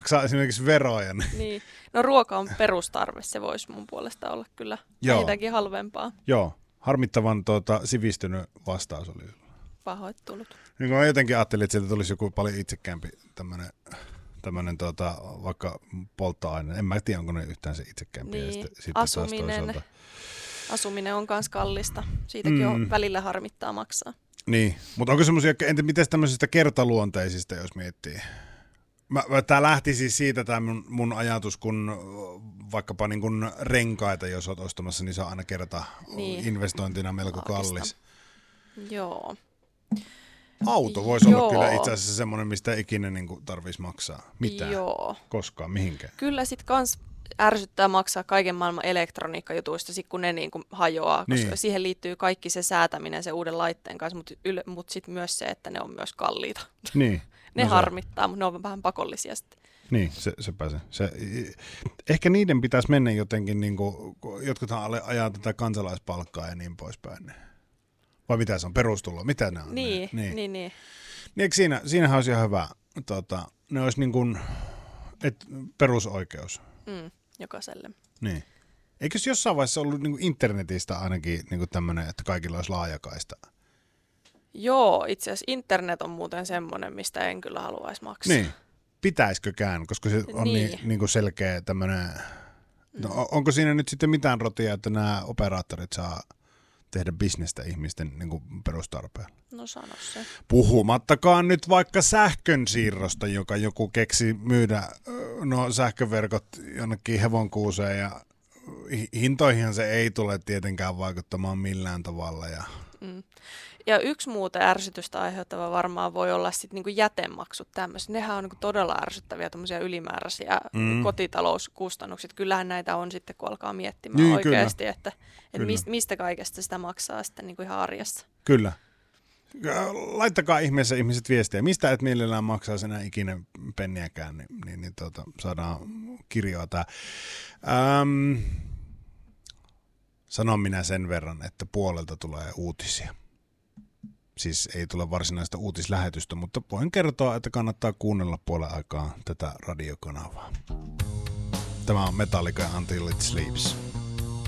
maksaa esimerkiksi veroja. Niin. No ruoka on perustarve, se voisi mun puolesta olla kyllä vähintäänkin halvempaa. Joo, harmittavan sivistynyt vastaus oli. Pahoittunut. Niin mä jotenkin ajattelin, että sieltä tulisi joku paljon itsekkäämpi tämmöinen vaikka polttoaine. En mä tiedä, onko ne yhtään se itsekkäämpi. Niin, ja sitten asuminen on myös kallista. Siitäkin on välillä harmittaa maksaa. Niin, mutta onko semmoisia, entä miten tämmöisistä kertaluonteisista, jos miettii? Tämä lähti siis siitä tämä mun ajatus, kun vaikkapa niin kun renkaita, jos olet ostamassa, niin se on aina kerta investointina melko kallis. Joo. Auto voisi olla kyllä itse asiassa semmoinen, mistä ikinä niin tarvitsisi maksaa mitään. Joo. Koskaan, mihinkään. Kyllä sit kans ärsyttää maksaa kaiken maailman elektroniikkajutuista, kun ne niin kuin hajoaa, koska siihen liittyy kaikki se säätäminen se uuden laitteen kanssa, mutta sitten myös se, että ne on myös kalliita. Niin. Ne harmittaa, mutta ne on vähän pakollisia sitten. Niin, sepä se. Ehkä niiden pitäisi mennä jotenkin, niin kuin, jotkuthan ajaa tätä kansalaispalkkaa ja niin poispäin. Vai mitä se on, perustulo, mitä ne on? Niin. Niin eikö siinähän olisi ihan hyvä, ne olisi niin kuin, perusoikeus. Jokaiselle. Niin. Eikö se jossain vaiheessa ollut niin kuin internetistä ainakin niin kuin tämmöinen, että kaikilla olisi laajakaista? Joo, itse asiassa internet on muuten semmoinen, mistä en kyllä haluaisi maksaa. Niin. Pitäisikökään, koska se on niin kuin selkeä tämmöinen. No, onko siinä nyt sitten mitään rotia, että nämä operaattorit saa tehdä bisnestä ihmisten niin kuin perustarpeella? No sano se. Puhumattakaan nyt vaikka sähkönsiirrosta, joka joku keksi myydä sähköverkot jonnekin hevonkuuseen ja hintoihin se ei tule tietenkään vaikuttamaan millään tavalla. Ja yksi muuten ärsytystä aiheuttava varmaan voi olla sitten niinku jätemaksut tämmöiset. Nehän on niinku todella ärsyttäviä tämmöisiä ylimääräisiä kotitalouskustannuksia. Kyllähän näitä on sitten, kun alkaa miettimään niin, oikeasti, että mistä kaikesta sitä maksaa sitten niinku ihan arjessa. Kyllä. Laittakaa ihmeessä ihmiset viestiä. Mistä et mielellään maksaa enää ikinä penniäkään, niin saadaan kirjoa tää. Sanon minä sen verran, että puolelta tulee uutisia. Siis ei tule varsinaista uutislähetystä, mutta voin kertoa, että kannattaa kuunnella puolen aikaa tätä radiokanavaa. Tämä on Metallica Until It Sleeps.